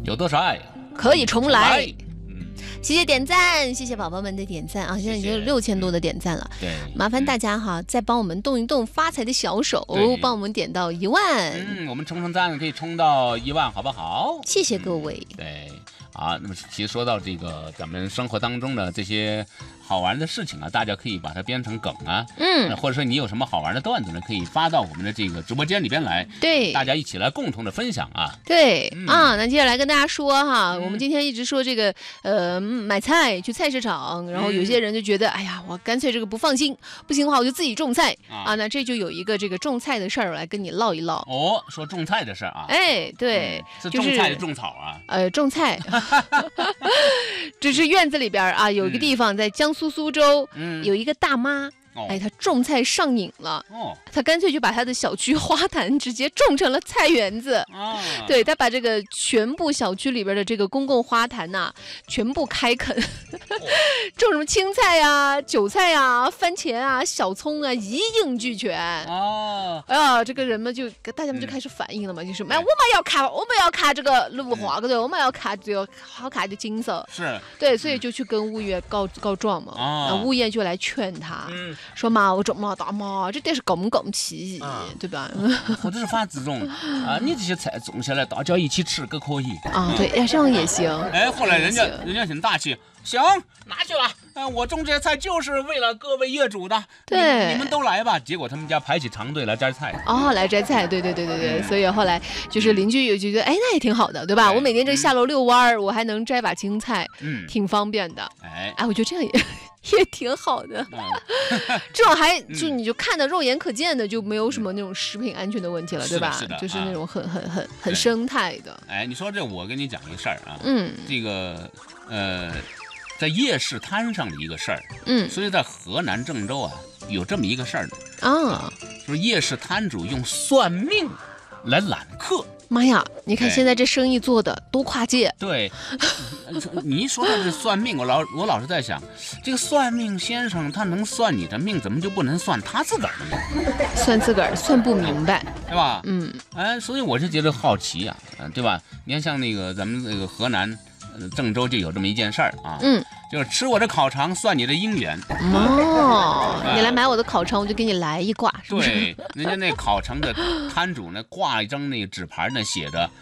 有多少爱可以重来。 嗯， 谢谢点赞，谢谢宝宝们的点赞啊！现在已经有6000多的点赞了。 对， 麻烦大家哈，再帮我们动一动发财的小手，帮我们点到1万。 我们冲赞可以冲到1万，好不好？ 谢谢各位。 对。啊，那么其实说到这个咱们生活当中的这些好玩的事情啊，大家可以把它编成梗啊，或者说你有什么好玩的段子呢，可以发到我们的这个直播间里边来， 对， 大家一起来共同的分享啊。 对，那接下来跟大家说哈，我们今天一直说这个买菜去菜市场，然后有些人就觉得，哎呀，我干脆这个不放心，不行的话我就自己种菜啊。那这就有一个这个种菜的事儿来跟你唠一唠。 哦，说种菜的事儿啊？ 哎，对， 是种菜的种草啊？ 种菜。这是院子里边啊，有一个地方在江苏苏州，有一个大妈。哎，他种菜上瘾了，他干脆就把他的小区花坛直接种成了菜园子。对，他把这个全部小区里边的这个公共花坛呐，全部开垦，种什么青菜啊、韭菜啊、番茄啊、小葱啊，一应俱全。这个人们就大家们就开始反应了嘛，就是我们要看这个绿化，对，我们要看这个好看的景色。 是， 对，所以就去跟物业告状嘛。然后物业就来劝他。说嘛，我种嘛大嘛，这得是公共起义，对吧？ 或者是发自种啊，你这些菜种下来，大家一起吃可可以啊？对，这样也行。 哎，后来人家挺大气，行，拿去了。我种这些菜就是为了各位业主的， 对， 你们都来吧。结果他们家排起长队来摘菜。 来摘菜，对。所以后来就是邻居就觉得，哎，那也挺好的，对吧？我每天这下楼遛弯，我还能摘把青菜，挺方便的。哎，我觉得这样也挺好的，这种就你就看到肉眼可见的，就没有什么那种食品安全的问题了，对吧？ 是的， 就是那种很生态的。 哎，你说这我跟你讲一个事儿啊，这个在夜市摊上的一个事儿，所以在河南郑州啊有这么一个事儿呢，就是夜市摊主用算命来揽客。 妈呀！你看现在这生意做的多跨界。 对，你一说到这算命，我老是在想，这个算命先生他能算你的命，怎么就不能算他自个儿的命？ 算自个儿算不明白， 对吧？所以我是觉得好奇啊，对吧？你看像那个咱们那个河南郑州就有这么一件事儿啊，就是吃我的烤肠算你的姻缘。 你来买我的烤肠，我就给你来一卦，是不是？ 对，人家那烤肠的摊主呢，挂一张那个纸牌呢，写着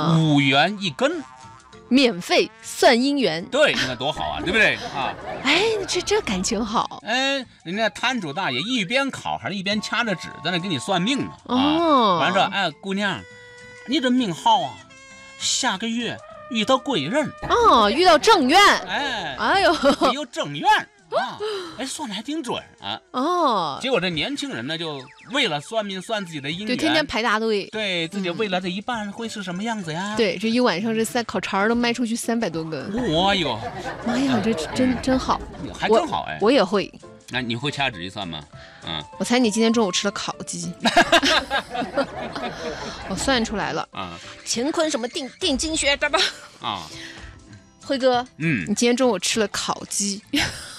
5元1根， 免费算姻缘。对， 你看多好啊，对不对啊？ 哎，这感情好。 哎，人家摊主大爷一边烤还是一边掐着纸在那给你算命呢。完说，哎，姑娘，你这命好啊，下个月遇到贵人遇到正缘， 哎呦，有正缘啊，算的还挺准啊。结果这年轻人呢，就为了算命算自己的姻缘， 就天天排大队， 对自己未来的一半会是什么样子呀？ 对，这一晚上这烤肠都卖出去300多根。 哎呦， 妈呀，这真好， 还真好哎， 我也会。 那你会掐指一算吗？ 我猜你今天中午吃了烤鸡。我算出来了乾坤什么定经学，对吧？辉哥，你今天中午吃了烤鸡。